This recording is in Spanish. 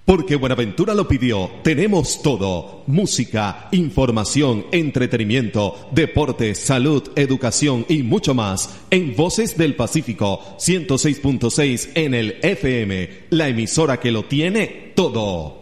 Porque Buenaventura lo pidió, tenemos todo. Música, información, entretenimiento, deporte, salud, educación y mucho más. En Voces del Pacífico, 106.6 en el FM. La emisora que lo tiene todo.